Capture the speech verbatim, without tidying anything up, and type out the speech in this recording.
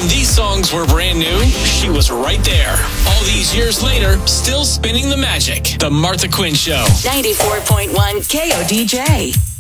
When these songs were brand new, she was right there. All these years later, still spinning the magic. The Martha Quinn Show. ninety-four point one K O D J.